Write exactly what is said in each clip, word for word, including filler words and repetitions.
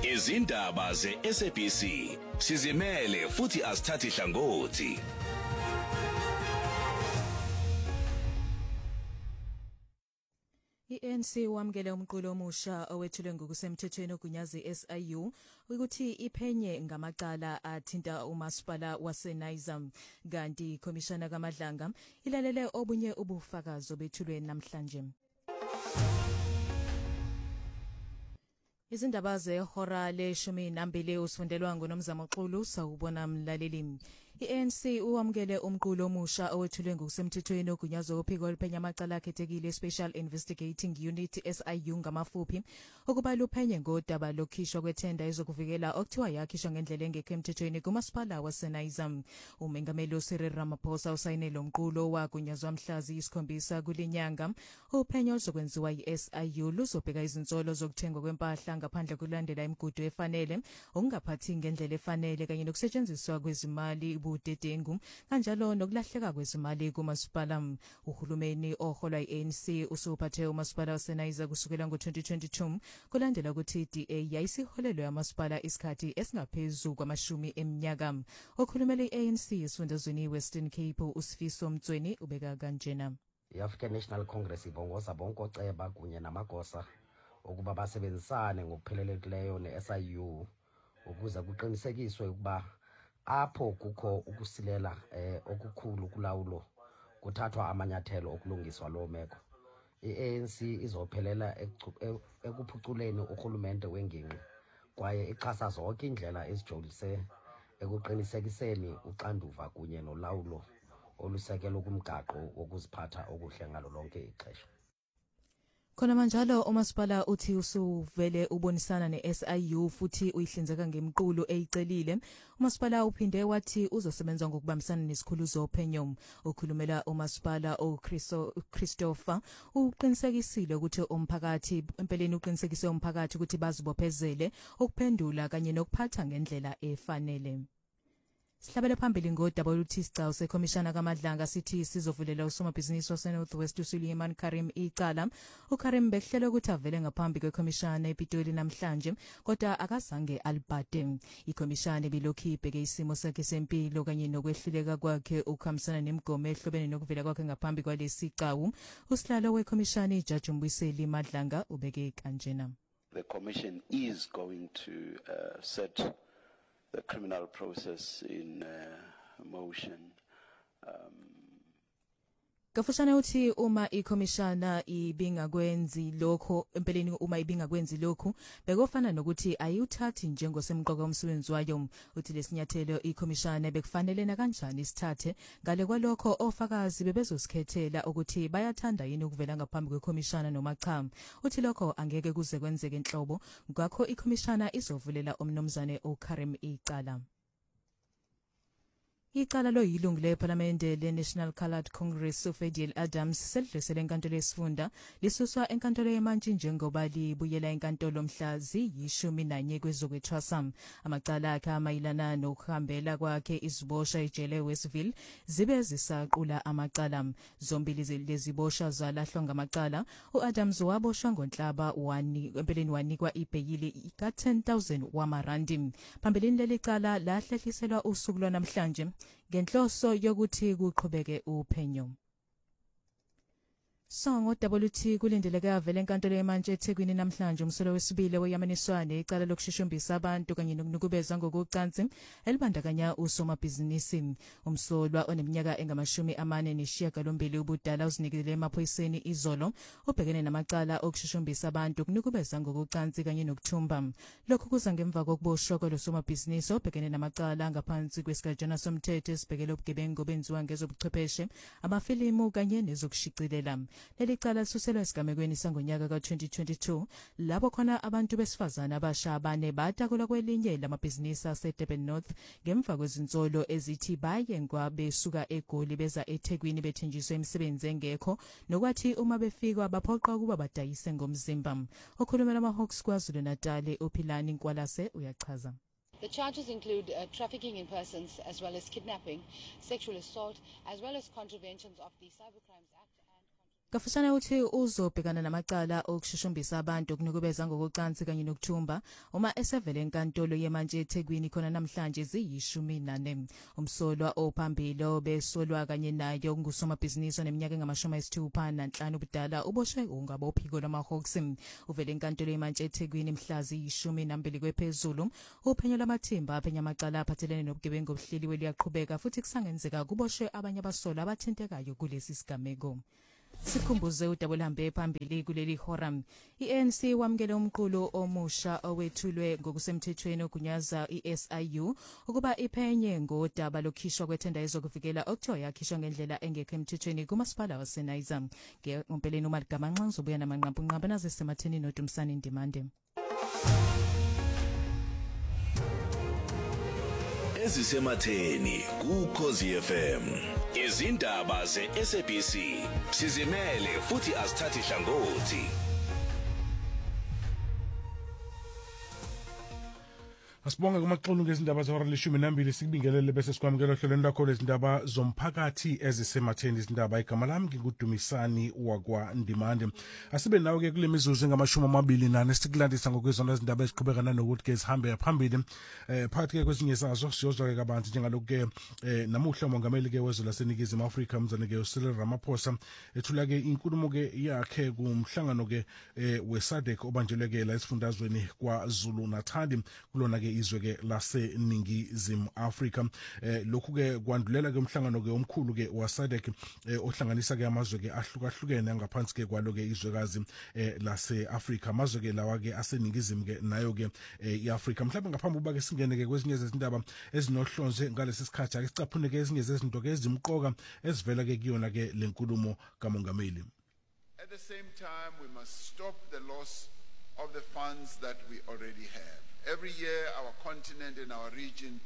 Izindaba ze-S A B C sizimele futhi asithathi hlangothi. I-A N C wamkele umqulo omusha owethulwe ngokusemthethweni ogunyaza i-S I U ukuthi iphenye ngamacala athinta umasipala waseNiger, kanti ikhomishana kaMadlanga ilalele obunye ubufakazi obethulwe namhlanje. Izindaba zehora leshumi nambili usifundelwa nguNomzamo Xulu sawubona mlaleli. I-A N C uwamkele umqulo omusha owethulwe ngokusemthethweni ogunyaza uphiko oluphenya amacala akhethekile Special Investigating Unit S I U ngamafuphi ukuba luphenye ngodaba lokukhishwa kwethenda ezokuvikela okuthiwa yakhishwa ngendlela engekho emthethweni kumasipala waseNiger. Umengameli uCyril Ramaphosa usayinele umqulo wagunyazwa mhla ziyisikhombisa kulinyanga. Uphenyo oluzokwenziwa yi-S I U luzobheka izinsolo zokuthengwa kwempahla ngaphandle kulandela imigudu efanele, okungaphathi ngendlela efanele kanye nokusetshenziswa kwezimali budedengu kanjalo nokulahleka kwezimali kumasipala. Uhulumeni oholwa yi-A N C usuphathe umasipala waseNiger kusukela ngo-twenty twenty-two kulandela ukuthi i-D A yayisiholelwe amasipala isikhathi esingaphezulu kwamashumi eminyaka. Okhulumela i-A N C esifundazweni Western Cape uSifiso Mtsweni ubeka kanjena. I-African National Congress ibongoza bonke oceba kunye namagosa ukuba basebenzisane ngokuphelelekileyo ne-S I U ukuze kuqinisekiswe ukuba apho kukho ukusilela eh, okukhulu kulawulo kuthathwa amanyathelo okulungiswa lo meko. I-A N C izophelela ekuphuculeni urhulumente wengingqi kwaye ixhasa zonke indlela ezijolise ekuqinisekiseni uxanduva kunye nolawulo olusekelo kumgaqo wokuziphatha okuhle ngalo lonke ixesha. Khona manjalo umasipala uthi usuvele ubonisana ne-S I U futhi uyihlinzeka ngemqulo eyicelile. Umasipala uphinde wathi uzosebenza ngokubambisana nesikhulu zophenyo. Ukhulumela umasipala uChristopher uqinisekisile ukuthi umphakathi empeleni uqinisekise umphakathi ukuthi bazibophezele ukuphendula kanye nokuphatha ngendlela efanele. Sihlabele phambili ngodaba oluthi isicao sekhomishana kaMadlanga sithi sizovulela usomabhizinisi waseNorth West uSuleiman Karim icala. UKarim behlele ukuthi avele ngaphambi kwekhomishana ePitoli namhlanje kodwa akazange alibhade. Ikhomishana ebilokhu ibheke isimo sakhe sempilo kanye nokwehluleka kwakhe ukuhambisana nemigomo ehlobene nokuvela kwakhe ngaphambi kwalesi cao. Usihlalo wekhomishana iJaji Mbuyiseli Madlanga ubeke kanjena. The commission is going to uh, set the criminal process in uh, motion. Um, Kafushane uthi uma ikhomishana ibingakwenzi lokho empeleni uma ibingakwenzi lokho bekofana nokuthi ayuthathi njengosemqoka umsebenzi wayo. Uthi lesinyathelo ikhomishana bekufanele na kanjani isithathe ngale kwalokho ofakazi bebezosikhethela ukuthi bayathanda yini ukuvela ngaphambi kwekhomishana noma cha. Uthi lokho angeke kuze kwenzeke inhlobo ngakho ikhomishana izovulela umnomzane uKarim icala. Icala lo yilungu lePhalamende le-National Coloured Congress uFediel Adams selidlulisele enkantolo yesifunda lisuswa enkantolo yeMantshi njengoba libuyela enkantolo mhla ziyishumi nanye kwezokwethwasa. Amacala akhe amayilana nokuhambela kwakhe izibosha ejele Westville zibe zisaqula amacala. Zombili lezibosha zalahlwa ngamacala. U-Adams waboshwa ngoNhlaba wani empeleni wanikwa ibheyili ka ten thousand wamarandi. Phambilini leli cala lahlehliselwa usuku lwanamhlanje ngenhloso yokuthi kuqhubeke uphenyo. Songo W T kulindeleke avele enkantolo yeMantshi eThekwini namhlanje umsolo wesibili weyamaniswane icala lokushushumbisa abantu kanye nokunukubeza ngokucansi elibandakanya usomabhizinisi. Umsolwa oneminyaka engamashumi amane nesishiyagalombili ubudala uzinikele emaphoyiseni izolo ubhekene namacala okushushumbisa abantu kunukubeza ngokucansi kanye nokuthumba. Lokhu kuza ngemva kokuboshwa kwalosomabhizinisi obhekene namacala ngaphansi kwesigajana somthetho esibhekele ubugebengu benziwa ngezobuchwepheshe, amafilimu kanye nezokushicilela. Leli cala lisuselwa esigamekweni sangonyaka ka twenty twenty-two lapho khona abantu besifazana abasha abane batakulwa kwelinye lamabhizinisi aseDurban North ngemva kwezinsolo ezithi baye ngwabesuka eGoli beza eThekwini bethenjiswa imisebenzi engekho nokwathi uma befika baphoqwa kuba badayise ngomzimba. Okhulumela amaHawks kwaZulu Natal uPhilani Nkwalase uyachaza. The charges include uh, trafficking in persons as well as kidnapping, sexual assault, as well as contraventions of the Cybercrimes Act and Kafishane uthi uzobhekana namacala okushushumbisa abantu kunukubeza ngokucansi kanye nokuthumba uma esevele enkantolo yemanje eThekwini khona namhlanje ziyishumi nane. Umsolwa ophambili besolwa kanye nayo ngusomabhizinisi oneminyaka engamashumi ayisithupha nanhlanu ubudala uboshwe ungabophiko lwamaHawks. Uvele enkantolo yemanje eThekwini mhla ziyishumi nambili kwephezulu. Uphenyo lamathimba aphenya amacala aphathelene nobugebengu obuhleliwe liyaqhubeka futhi kusangenzeka kuboshwe abanye abasolwa abathintekayo kulesi sigameko. Sikhumbuze udabulambe phambili kuleli horam. I-A N C wamkele umqulo omusha owethulwe ngokusemthethweni ogunyaza i-S I U ukuba iphenye ngodaba lokukhishwa kwethenda ezokuvikela okuthiwa yakhishwa ngendlela engekho emthethweni kumasipala waseNiza. Ngempeleni uMaligama Nxanzo ubuya namanqampunqamba nazisematheni noDumsani Ndimande. Ezisematheni kuKhosi F M. Izindaba ze-S A B C sizimele futhi asithathi hlangothi. Asibonge kumaxolo ngezindaba zehora leshumi nambili sikubingelele bese sikwamukela ohlelweni lwakho lezindaba zomphakathi ezisematheni izindaba igama lami nginguDumisani wakwa Ndimande. Asibe nawe ke kule mizuzu engamashumi amabili nane sikulandisa ngokwezona izindaba eziqhubekana nokuthi ke sihambe phambili eh phakathi ke kwesinye sazo siyozwa ke kabanzi njengaloku ke eh namuhla umongameli ke wezwe laseNingizimu Afrika mzane ke uCyril Ramaphosa ethula ke inkulumo ke yakhe kumhlangano ke eh weSADC obanjelwe ke la esifundazweni kwaZulu Natal kulona ke izwe ke laseNingizimu Afrika. Eh lokhu ke kwandulela ke umhlangano ke omkhulu ke waSADC eh, ohlanganisa ke amazwe ke ahlukahlukene ngaphansi ke kwalo ke izwekazi eh, lase-Afrika. Amazwe ke lawa ke aseNingizimu ke nayo ke eh, iAfrika. Mhlawumbe ngaphambi uba ke singene ke kwezinye zezindaba ezinohlonze ngalesi sikhathi ake sicaphune ke ezinye zezinto ke ezimqoka ezivela ke kuyona ke lenkulumo kamongameli. At the same time, we must stop the loss of the funds that we already have. Every year, our continent and our region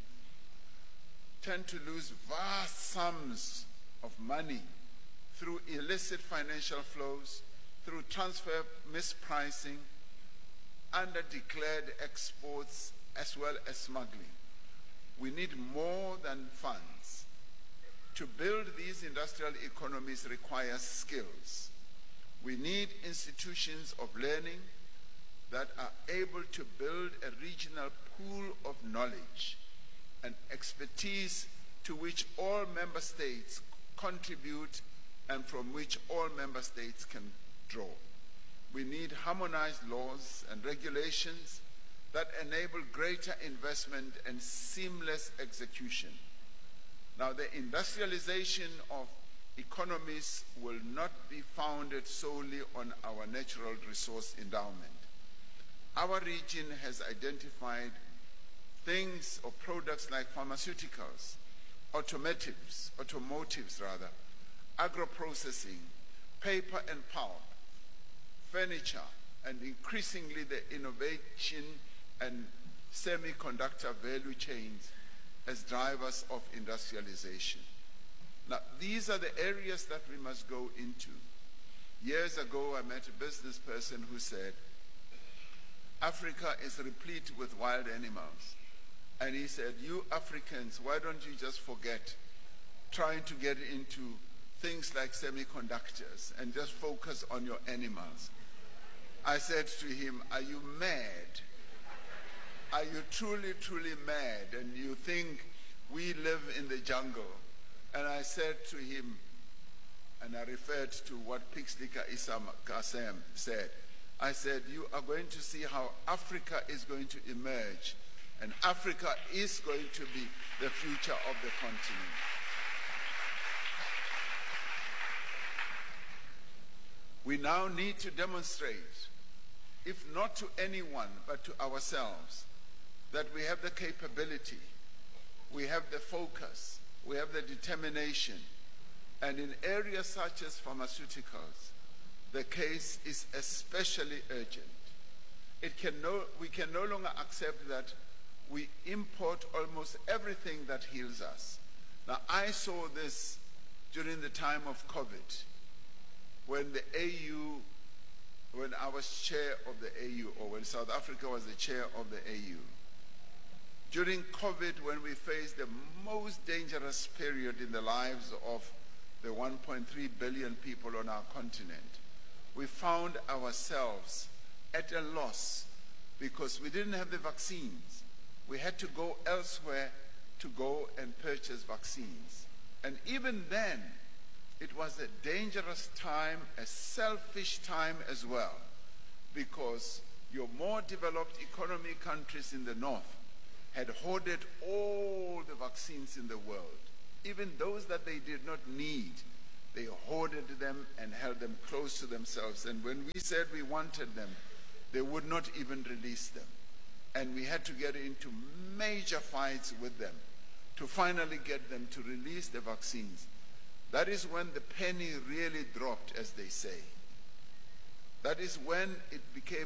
tend to lose vast sums of money through illicit financial flows, through transfer mispricing, under-declared exports, as well as smuggling. We need more than funds. To build these industrial economies requires skills. We need institutions of learning that are able to build a regional pool of knowledge and expertise to which all member states contribute and from which all member states can draw. We need harmonized laws and regulations that enable greater investment and seamless execution. Now, the industrialization of economies will not be founded solely on our natural resource endowment. Our region has identified things or products like pharmaceuticals, automotives, automotives rather, agro-processing, paper and pulp, furniture, and increasingly the innovation and semiconductor value chains as drivers of industrialization. Now, these are the areas that we must go into. Years ago, I met a business person who said, Africa is replete with wild animals. And he said, you Africans, why don't you just forget trying to get into things like semiconductors and just focus on your animals? I said to him, are you mad? Are you truly, truly mad? And you think we live in the jungle? And I said to him, and I referred to what Pixlika Isam Kasem said, I said, you are going to see how Africa is going to emerge, and Africa is going to be the future of the continent. We now need to demonstrate, if not to anyone, but to ourselves, that we have the capability, we have the focus, we have the determination, and in areas such as pharmaceuticals, the case is especially urgent. It can no, we can no longer accept that we import almost everything that heals us. Now, I saw this during the time of COVID, when the A U, when I was chair of the A U, or when South Africa was the chair of the A U. During COVID, when we faced the most dangerous period in the lives of the one point three billion people on our continent, we found ourselves at a loss because we didn't have the vaccines. We had to go elsewhere to go and purchase vaccines. And even then, it was a dangerous time, a selfish time as well, because your more developed economy countries in the north had hoarded all the vaccines in the world. Even those that they did not need, they hoarded them and held them close to themselves. And when we said we wanted them, they would not even release them. And we had to get into major fights with them to finally get them to release the vaccines. That is when the penny really dropped, as they say. That is when it became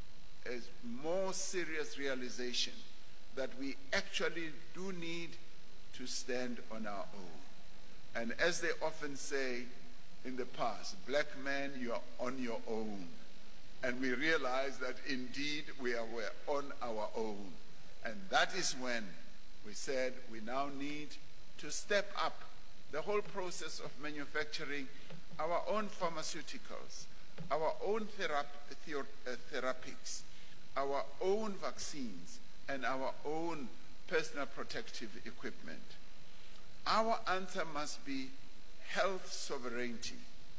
a more serious realization that we actually do need to stand on our own. And as they often say in the past, black man, you are on your own. And we realize that indeed we are we're on our own. And that is when we said we now need to step up the whole process of manufacturing our own pharmaceuticals, our own therap ther uh, therapies, our own vaccines, and our own personal protective equipment. Our answer must be health sovereignty,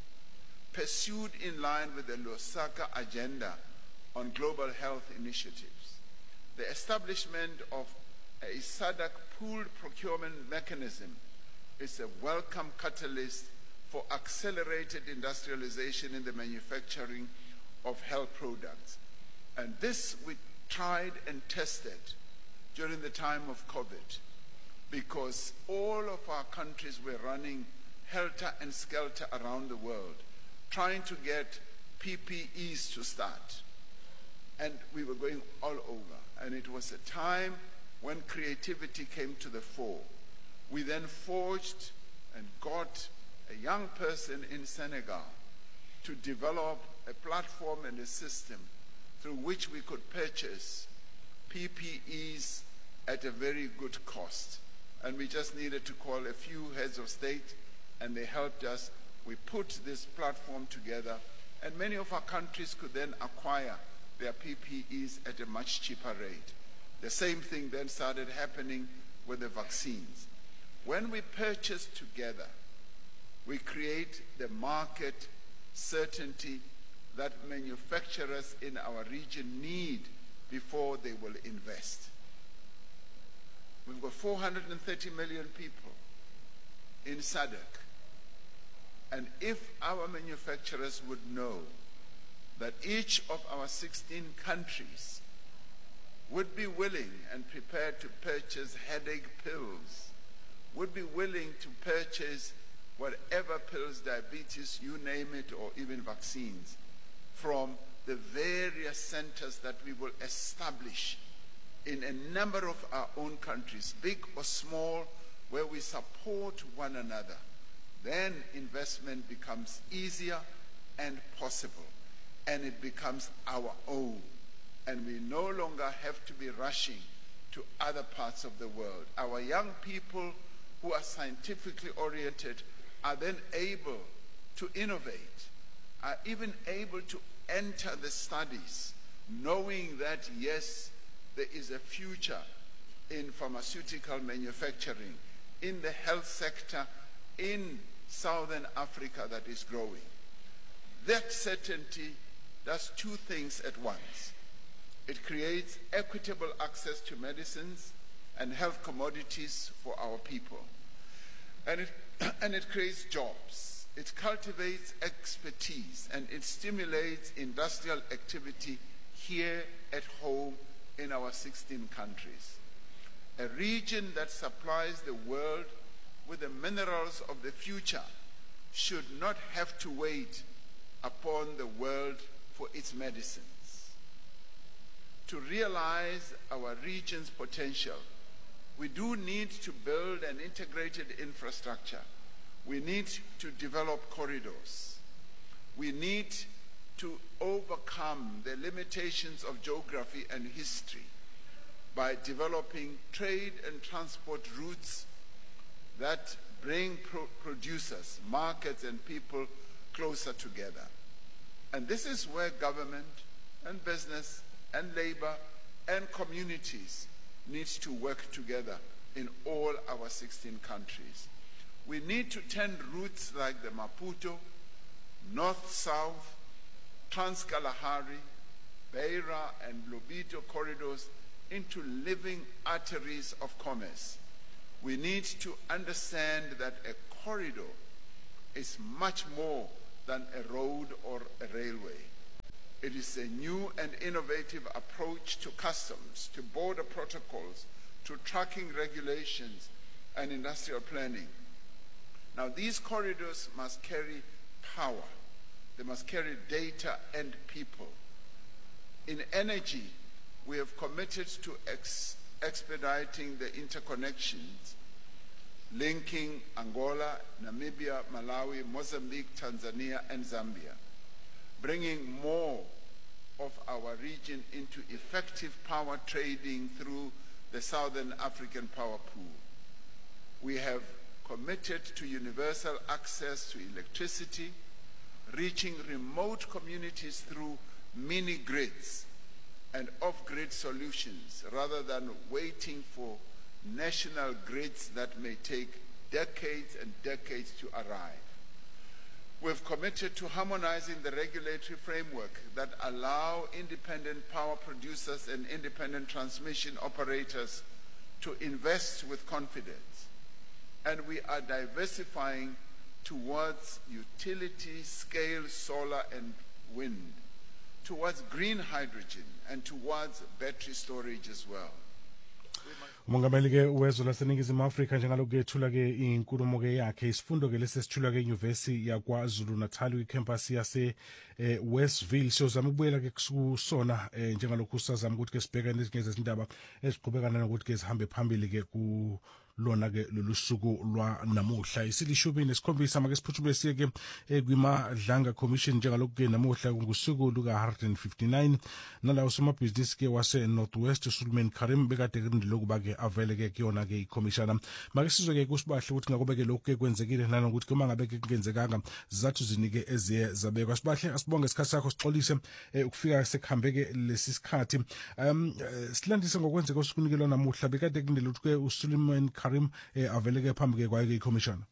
pursued in line with the Lusaka Agenda on Global Health Initiatives. The establishment of a SADC pooled procurement mechanism is a welcome catalyst for accelerated industrialization in the manufacturing of health products. And this we tried and tested during the time of COVID, because all of our countries were running helter and skelter around the world, trying to get P P Es to start. And we were going all over. And it was a time when creativity came to the fore. We then forged and got a young person in Senegal to develop a platform and a system through which we could purchase P P Es at a very good cost. And we just needed to call a few heads of state, and they helped us. We put this platform together, and many of our countries could then acquire their P P Es at a much cheaper rate. The same thing then started happening with the vaccines. When we purchase together, we create the market certainty that manufacturers in our region need before they will invest. We've got four hundred thirty million people in SADC. And if our manufacturers would know that each of our sixteen countries would be willing and prepared to purchase headache pills, would be willing to purchase whatever pills, diabetes, you name it, or even vaccines, from the various centers that we will establish in a number of our own countries, big or small, where we support one another, then investment becomes easier and possible, and it becomes our own. And we no longer have to be rushing to other parts of the world. Our young people who are scientifically oriented are then able to innovate, are even able to enter the studies, knowing that, yes, there is a future in pharmaceutical manufacturing, in the health sector, in Southern Africa that is growing. That certainty does two things at once. It creates equitable access to medicines and health commodities for our people. And it, and it creates jobs. It cultivates expertise, and it stimulates industrial activity here at home in our sixteen countries. A region that supplies the world with the minerals of the future should not have to wait upon the world for its medicines. To realize our region's potential, we do need to build an integrated infrastructure. We need to develop corridors. We need to overcome the limitations of geography and history by developing trade and transport routes that bring pro producers, markets, and people closer together. And this is where government and business and labor and communities need to work together in all our sixteen countries. We need to tend routes like the Maputo, North-South, Trans-Kalahari, Beira, and Lobito corridors into living arteries of commerce. We need to understand that a corridor is much more than a road or a railway. It is a new and innovative approach to customs, to border protocols, to tracking regulations, and industrial planning. Now, these corridors must carry power. They must carry data and people. In energy, we have committed to ex expediting the interconnections linking Angola, Namibia, Malawi, Mozambique, Tanzania, and Zambia, bringing more of our region into effective power trading through the Southern African Power Pool. We have committed to universal access to electricity, reaching remote communities through mini-grids and off-grid solutions rather than waiting for national grids that may take decades and decades to arrive. We've committed to harmonizing the regulatory framework that allow independent power producers and independent transmission operators to invest with confidence. And we are diversifying towards utility-scale solar and wind, towards green hydrogen, and towards battery storage as well. umongameli ke wezwe laseningizimu Afrika njengalokhu ethula ke inkulumo ke yakhe isifundo ke lesesithula ke enyuvesi yakwaZulu Natal kwicampus yase Westville siyozama ukubuyela ke kusona njengalokhu sazama ukuthi ke sibhekane nezinye zezindaba eziqhubekana nokuthi ke zihambe phambili ke ku lona ke lolu suku lwa namuhla isilishumi nesikhombisa make siphuthume siye ke kwimadlanga commission njengalokhu ke namuhla kungusuku luka one hundred fifty-nine nala usomabhizinisi ke wase Northwest Suleiman Karim bekade kundiloku bake avele ke kuyona ke iCommissioner make sizwe ke kusibahle ukuthi ngakobe ke lokhu ke kwenzekile nanokuthi kuma ngabe ke kungenzekanga zathu zinike eziye zabekwa sibahle asibonge isikhathi sakho sixolise ukufika sekhambe ke lesi sikhathi um silandise ngokwenzeka osikunikelwa namuhla bekade kundiloku ke uSuleiman Karim avele ke phambi ke kwaye iCommissioner.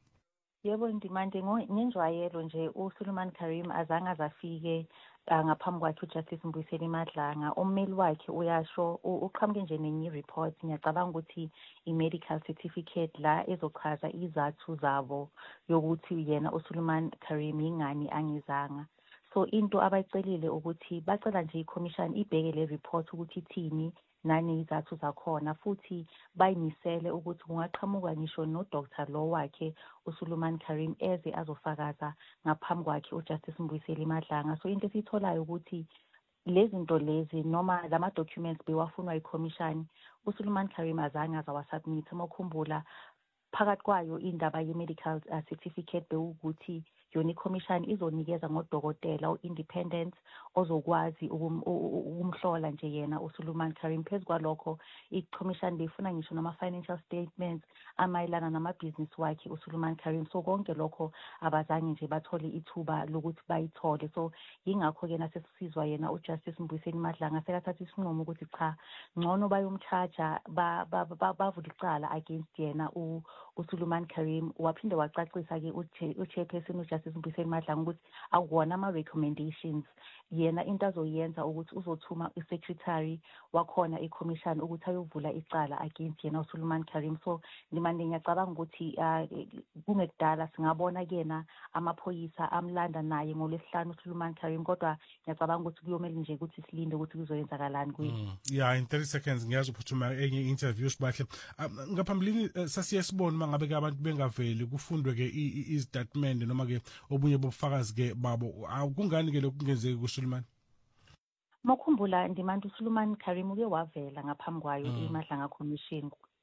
Yebo ndimande ngenjwayelo nje uSuleiman Karim azange azafike ngaphambi kwakhe uJustice Mbuyiseni Madlanga ummeli wakhe uyasho uqhamuke nje nenye report ngiyacabanga ukuthi i-medical certificate la ezochaza izathu zabo yokuthi yena uSuleiman Karim ingani angizanga. So into abayicelile ukuthi bacela nje iCommission ibheke le report ukuthi ithini nani izathu zakhona futhi bayimisele ukuthi kungaqhamuka ngisho no doctor lo wakhe uSuleiman Karim eze azofakaza ngaphambi kwakhe uJustice Mbuyiseni Madlanga. So into esitholayo ukuthi lezi zinto lezi noma lama documents bewafunwa iCommission uSuleiman Karim azange azawasubmit mokhumbula phakathi kwayo indaba ye-medical uh, certificate bewukuthi yona iCommission izonikeza ngodokotela o-independent ozokwazi ukumhlola nje yena uSuleiman Karim. Phezu kwalokho iCommission befuna ngisho nama-financial statements amayelana nama-business wakhe uSuleiman Karim. So konke lokho abazange nje bathole ithuba lokuthi bayithole. So yingakho-ke nasesizwa yena uJustice Mbuyiseni Madlanga sekathatha isinqumo ukuthi cha ngcono bayomcharger bavula icala against yena uSuleiman Karim. Waphinde wacacisa-ke uchairperson uJustice Mbuyiseni Madlanga ukuthi akuwona ama-recommendations yena into azoyenza ukuthi uzothuma i-secretary wakhona iCommission ukuthi ayovula icala against yena uSuleiman Karim. So ndimande ngiyacabanga ukuthi kungekudala singabona kuyena amaphoyisa amlanda naye ngolwesihlanu uSuleiman Karim kodwa ngiyacabanga ukuthi kuyomele nje ukuthi silinde ukuthi kuzoyenzakalani kuye. Yeah, in thirty seconds ngiyazi uphuthuma enye interview sibahle ngaphambilini sasiye sibona mangabe ke abantu bengaveli kufundwe ke istatement noma ke obunye bobufakazi ke babo akungani ke lokhu kungenzeki kuSuleiman? Mokhumbula ndimanje uSuleiman Karim uke wavela ngaphambi kwayo iMadlanga Commission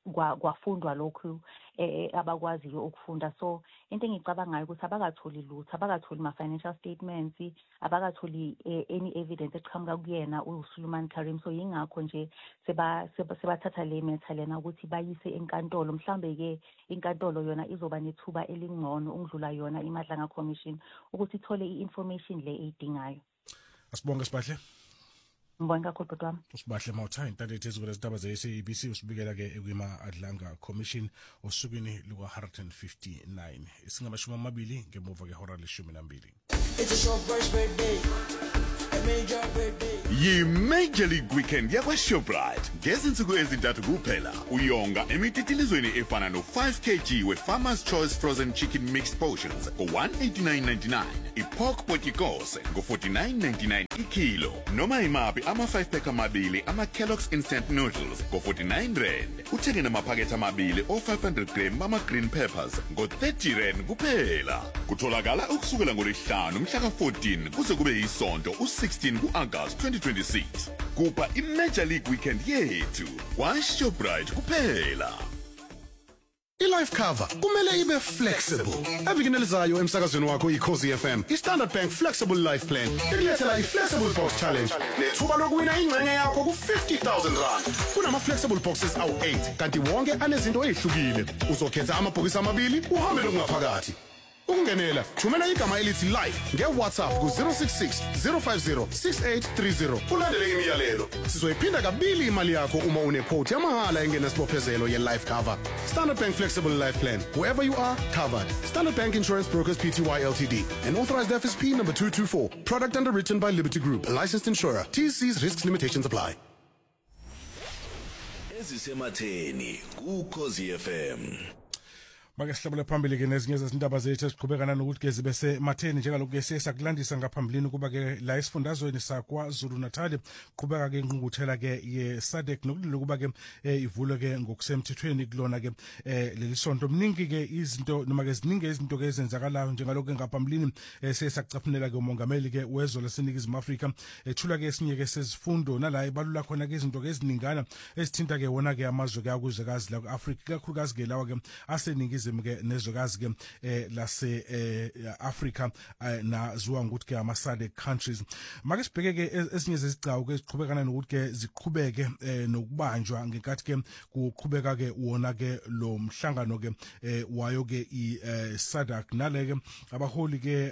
kwafundwa lokhu eh abakwaziyo ukufunda. So into engicabangayo ukuthi abakatholi lutho, abakatholi ma financial statements, abakatholi any evidence eqhamuka kuyena uSulumani Karim. So yingakho nje seba sebathatha le matter lena ukuthi bayise enkantolo. Mhlambe ke inkantolo yona izoba nethuba elingcono ungidlula yona iMadlanga Commission ukuthi ithole i-information le eyidingayo. Asibonge Sibahle. Mbonga kakhulu baba wami. Usibahle Mawuthaya intantete ezikole izindaba ze-S A B C usibikela ke ekwima-Adlanga Commission osukwini luka one fifty-nine isingamashumi amabili ngemuva kehora leshumi nambili. It's a short burst birthday. A major birthday. Yi-Major League Weekend yakwa-Shoprite ngezinsuku ezintathu kuphela uyonga emititilizweni efana no-five kilograms we-Farmer's Choice Frozen Chicken Mixed Portions ngo-one eighty-nine ninety-nine, i-Pork Potjikos ngo-forty-nine ninety-nine ikilo, noma imaphi ama-five pack amabili ama-Kellogg's Instant Noodles ngo-forty-nine rand. Uthenge namaphakethe amabili o-five hundred gram bama-Green Peppers ngo-thirty rand kuphela. Kutholakala ukusukela ngolesihlanu mhlaka fourteen kuze kube yisonto u-sixteen ku-August twenty twenty-six. Kuba i-Major League Weekend yethu kwa-Shoprite kuphela. I-life cover kumele ibe flexible. Evikini elizayo emsakazweni wakho iKhosi F M, i-Standard Bank Flexible Life Plan ikulethela i-Flexible Box Challenge nethuba lokuwina ingxenye yakho ku-fifty thousand rand. Kunama-flexible boxes awu eight kanti wonke anezinto ezihlukile. Uzokhetha amabhokisi amabili uhambe lokungaphakathi. Ukungenela thumela igama elithi live nge-WhatsApp ku zero six six zero five zero six eight three zero. Ulandele imiyalelo. Sizoyiphinda kabili imali yakho uma une-quote yamahala engenasibophezelo ye-life cover. Standard Bank Flexible Life Plan. Wherever you are, covered. Standard Bank Insurance Brokers Pty Ltd. An authorized F S P number two two four. Product underwritten by Liberty Group. A licensed insurer. T C's risks limitations apply. Ezisematheni kuKhosi F M. Make sihlabele phambili ke nezinye zezindaba zethu esiqhubekana nokuthi ke zibe sematheni njengaloku ke siyakulandisa ngaphambilini kuba ke la isifundazweni saKwaZulu Natal qhubeka ke inqunguthela ke ye S A D C nokulilo kuba ke ivule ke ngokusemthethweni kulona ke leli sonto. Mningi ke izinto noma ke ziningi izinto ke ezenzakalayo njengaloku ngaphambilini sesacaphnela ke umongameli ke wezwe laseNingizimu Afrika ethula ke esinye ke sezifundo nala ibalula khona ke izinto ke eziningana ezithinta ke wona ke amazwe ke akuzwekazi la kuAfrika kakhulukazi ke lawa ke aseningizimu ke nezwekazi ke eh lase eh Africa naziwa ngokuthi ke ama S A D C countries. Make sibheke ke esinye zezigcawu ke ziqhubekana nokuthi ke ziqhubeke nokubanjwa ngenkathi ke kuqhubeka ke wona ke lo mhlangano ke wayo ke i-S A D C naleke abaholi ke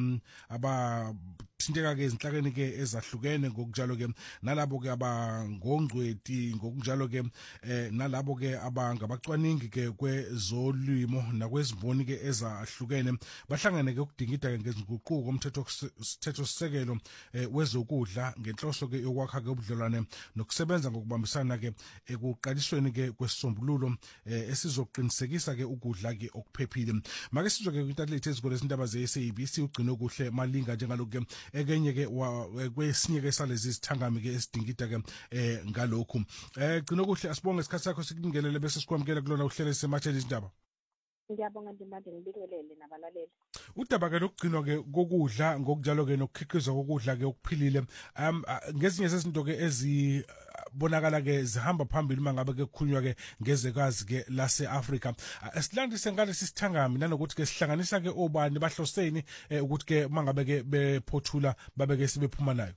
aba thinteka ke izinhlakeni ke ezahlukene ngokunjalo ke nalabo ke abangongcweti ngokunjalo ke nalabo ke abangabacwaningi ke kwezolimo nakwezimboni ke ezahlukene bahlangene ke ukudingida ke ngezinguquko umthetho umthetho sisekelo wezokudla ngenhloso ke yokwakha ke ubudlelwane nokusebenza ngokubambisana ke ekuqalisweni ke kwesisombululo esizoqinisekisa ke ukudla ke okuphephile. Make sizwe ke intathelete ezikole izindaba ze-S A B C ugcino kuhle malinga njengaloku ke ekenye ke kwesinye ke salezi isithangami ke esidingida ke eh ngalokhu eh gcina kuhle asibonge isikhathi sakho sikungelele bese sikwamukela kulona uhlele sematheni izindaba. Ngiyabonga Ndimande ngibingelele nabalaleli. Udaba ke lokugcinwa ke kokudla ngokunjalo ke nokukhiqizwa kokudla ke okuphilile um ngezinye sezinto ke ezibonakala ke zihamba phambili mangabe ke kukhulunywa ke ngezekazi ke lase Africa. Esilandise ngalesi sithangami nanokuthi ke sihlanganisa ke obani bahloseni ukuthi ke mangabe ke bephothula babe ke sibephuma nayo.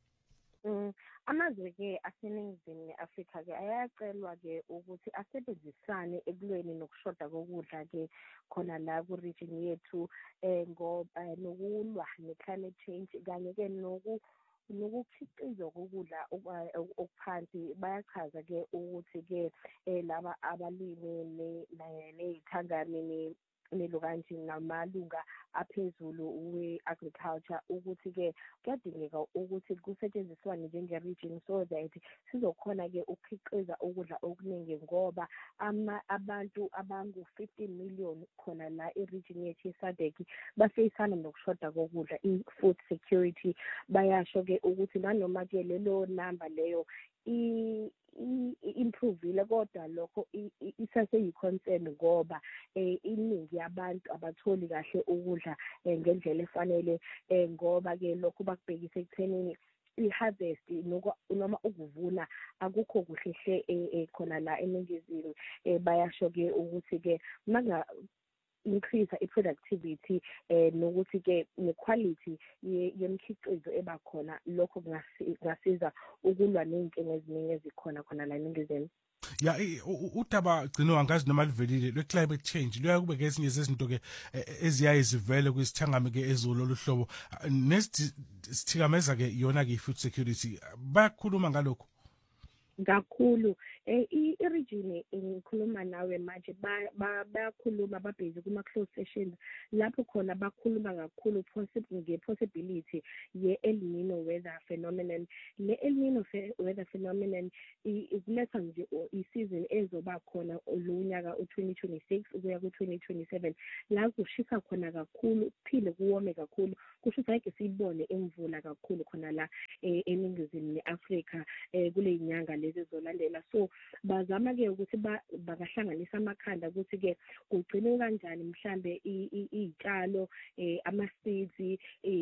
Mm. Amazwe ke aseningizimu neAfrika ke ayacelwa ke ukuthi asebenzisane ekulweni nokushoda kokudla ke khona la ku region yethu eh ngoba nokulwa ne-climate change kanye ke noku nokukhiqizwa kokudla okuphansi bayachaza ke ukuthi ke laba abalimi nezithangami lelo kanje namalunga aphezulu we-agriculture ukuthi ke kuyadingeka ukuthi kusetshenziswane njenge-region so that sizokhona ke ukukhiqiza ukudla okuningi ngoba ama abantu abangu fifteen million khona la e-region yethu ye-S A D C bafeyisana nokushoda kokudla i-food security. Bayasho ke ukuthi nanoma ke lelo number leyo i improvile kodwa lokho isase yi-concern ngoba iningi yabantu abatholi kahle ukudla ngendlela efanele ngoba ke lokho bakubhekise ekuthenini i-harvest noma ukuvuna akukho kuhle khona la eningizimu bayasho ke ukuthi ke manga increase i-productivity eh nokuthi ke ne-quality yemikhiqizo eba khona lokho kungasiza ukulwa nezinkinga eziningi ezikhona khona la eningizimu. Ya udaba gcino angazi noma livelile le climate change loya kube ke ezinye zezinto ke eziyaye zivele kwisithangame ke ezolo oluhlobo nesithikameza ke yona ke food security bayakhuluma ngalokho kakhulu eh i-region engikhuluma nawe manje bayakhuluma babhezi kuma close sessions lapho khona bakhuluma kakhulu possible nge-possibility ye-El Nino weather phenomenon. Le-El Nino weather phenomenon iletha nje i-season ezoba khona lonyaka u-twenty twenty-six ukuya ku-twenty twenty-seven la kushisa khona kakhulu kuphile kuwome kakhulu kusho ukuthi ayike siyibone imvula kakhulu khona la eningizimu ne-Afrika kule nyanga lezi zolandela. So bazama ke ukuthi bakahlanganisa amakhanda ukuthi ke kugcine kanjani mhlambe izitshalo ama seeds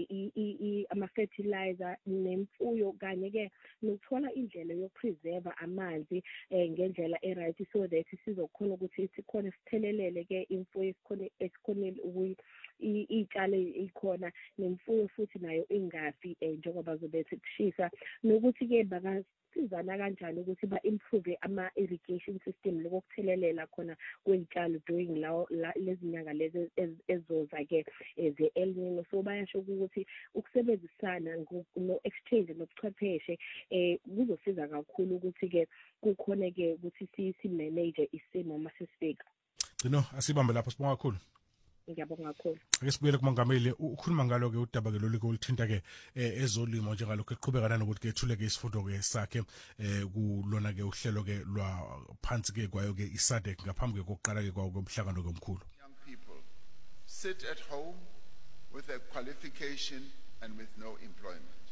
ama fertilizer nemfuyo kanye ke nokuthola indlela yokupreserve amanzi ngendlela eright so that sizokhona ukuthi sikhona sithelelele ke imfuyo esikhona esikhonile ukuyi izitshalo ikhona nemfuyo futhi nayo ingafi njengoba zobethi kushisa nokuthi ke baka sizana kanjani ukuthi ba improve ama irrigation system lokuthelelela khona kwezitshalo during lawo lezi nyanga lezi ezoza ke ze El Nino. So bayasho ukuthi ukusebenzisana no exchange nobuchwepheshe eh kuzosiza kakhulu ukuthi ke kukhona ke ukuthi si manage isimo masisifika. Gcino asibambe lapho sibonga kakhulu. Ngiyabonga kakhulu. Ake sibuyele kuMongameli ukhuluma ngalo ke udaba ke lolu olithinta ke ezolimo njengalokho eqhubeka nokuthi ke ethule ke isifundo ke sakhe kulona ke uhlelo ke lwa phansi ke kwayo ke isadek ngaphambi ke kokuqala ke kwawo komhlangano komkhulu. Young people sit at home with a qualification and with no employment.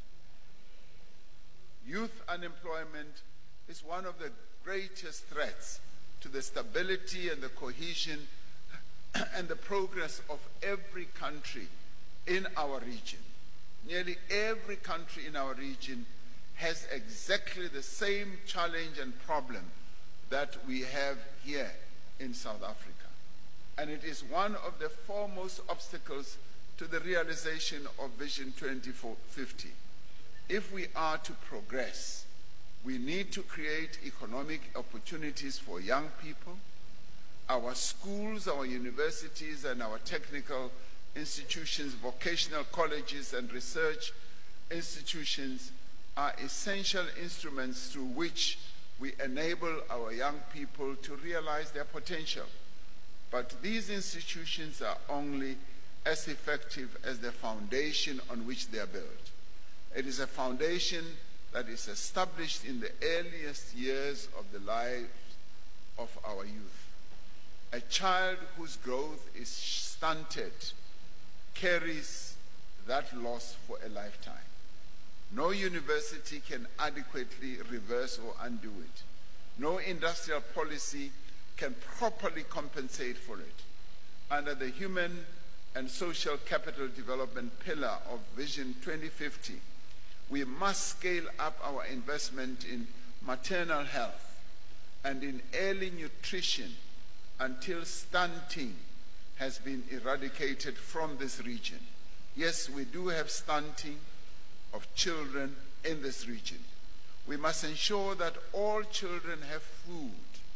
Youth unemployment is one of the greatest threats to the stability and the cohesion and the progress of every country in our region. Nearly every country in our region has exactly the same challenge and problem that we have here in South Africa. And it is one of the foremost obstacles to the realization of Vision twenty fifty. If we are to progress, we need to create economic opportunities for young people. Our schools, our universities, and our technical institutions, vocational colleges, and research institutions are essential instruments through which we enable our young people to realize their potential. But these institutions are only as effective as the foundation on which they are built. It is a foundation that is established in the earliest years of the lives of our youth. A child whose growth is stunted carries that loss for a lifetime. No university can adequately reverse or undo it. No industrial policy can properly compensate for it. Under the human and social capital development pillar of Vision twenty fifty, we must scale up our investment in maternal health and in early nutrition until stunting has been eradicated from this region. Yes, we do have stunting of children in this region. We must ensure that all children have food,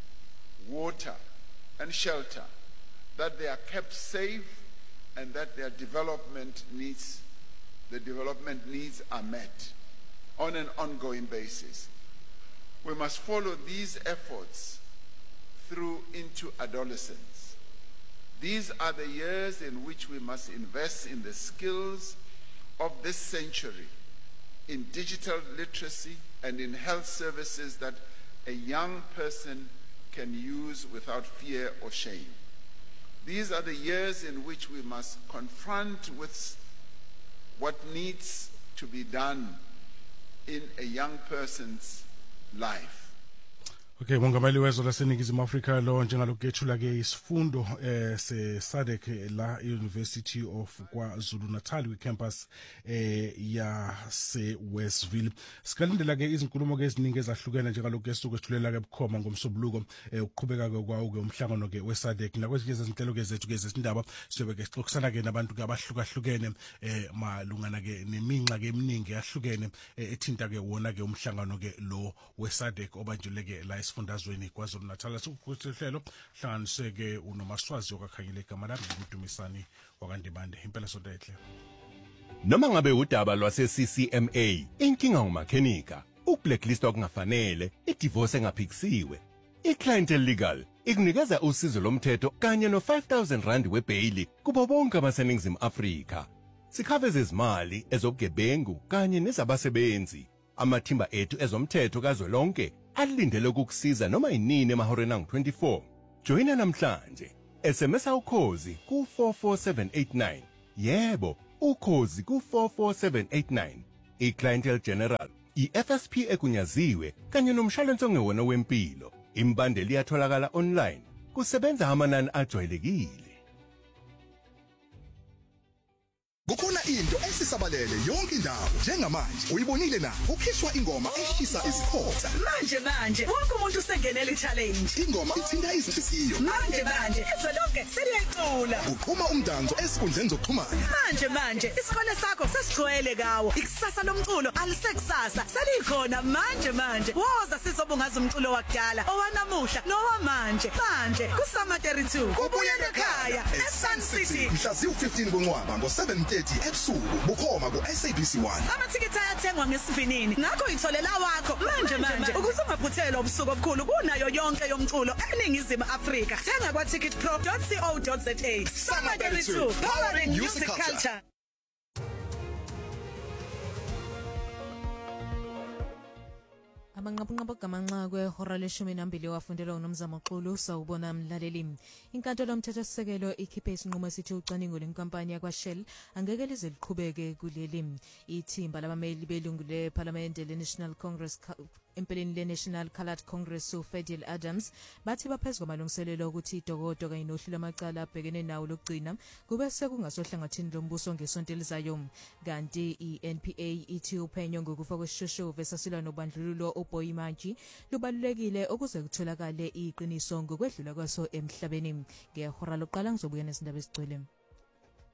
water, and shelter, that they are kept safe, and that their development needs, the development needs are met on an ongoing basis. We must follow these efforts through into adolescence. These are the years in which we must invest in the skills of this century, in digital literacy and in health services that a young person can use without fear or shame. These are the years in which we must confront with what needs to be done in a young person's life. Okay, mongameli wezwe laseNingizimu Afrika lo njengalokethula ke isifundo eh se S A D C la University of KwaZulu Natal kwi campus eh ya se Westville. Sikalindela ke izinkulumo ke eziningi ezahlukene njengalokho esuku ethulela ke bukhoma ngomsobuluko eh ukuqhubeka ke kwawo ke umhlangano ke we S A D C nakwezinye izinhlelo ke zethu ke zesindaba sibe ke sixoxisana ke nabantu ke abahlukahlukene eh malungana ke neminxa ke eminingi yahlukene ethinta ke wona ke umhlangano ke lo we S A D C obanjule ke la esifundazweni KwaZulu Natal. Sokuhlelo hlanganiseke unomaswazi okakhanyile igama lami nguDumisani wakandibande. Impela sonto ehle. Noma ngabe udaba lwase C C M A, inkinga ngumakhenika, ukublacklistwa kungafanele, idivorce engaphikisiwe, iClientele Legal ikunikeza usizo lomthetho kanye no five thousand rand webail kubo bonke abaseNingizimu Afrika. Sikhaveza izimali ezobugebengu kanye nezabasebenzi. Amathimba ethu ezomthetho kazwelonke alindele ukukusiza noma inini emahoreni angu twenty-four. Joina namhlanje. S M S ukhozi ku four four seven eight nine. Yebo, ukhozi ku four four seven eight nine. iClientele General, i-F S P ekunyaziwe kanye nomshwalense ongewona wempilo. Imbandeli iyatholakala online. Kusebenza amanani ajwayelekile. Kukhona into esisabalele yonke indawo njengamanje uyibonile na ukhishwa ingoma eshisa isikhotha manje manje wonke umuntu usengenele i-challenge ingoma ithinta izinhliziyo manje manje izwe lonke seliyacula uqhuma umdanso esikhundleni zokuxhumana manje manje isikole sakho sesigcwele kawo ikusasa lomculo alisekusasa selikhona manje manje woza sizobungaza umculo wakudala owanamuhla nowamanje manje kusama thirty-two kubuyele ekhaya eSun City mhla ziwu fifteen kuNcwaba ngo seven thirty ebusuku bukhoma ku S A B C one. Amathikiti ayathengwa ngesivinini ngakho uyitholela wakho manje manje ukuze ungaphuthelwa ubusuku obukhulu kunayo yonke yomculo eNingizimu Afrika. Thenga kwa ticket pro dot co dot za. Summer thirty-two powering music culture. Amanqaphanqapha gamanxa kwehora leshumi nambili wafundelwa uNomzamo Xulu sawubona mlaleli. Inkantolo yomthethosisekelo ikhiphe isinqumo esithi ucwaningo lenkampani yakwaShell angeke lize liqhubeke kuleli. Ithimba labameli belungu leParliament leNational Congress empeleni leNational Coloured Congress uFadil Adams bathi baphezulu kwamalungiselelo ukuthi idokodo kanye nohlu lwamacala abhekene nawo lokugcina kube sekungasohlangathini lombuso ngesonto elizayo. Kanti i-N P A ithi uphenyo ngokufa kwesishoshovu esasilwa nobandlululo oBoyimanji lubalulekile ukuze kutholakale iqiniso ngokwedlula kwaso emhlabeni. Ngehora lokuqala ngizobuya nezindaba ezigcwele.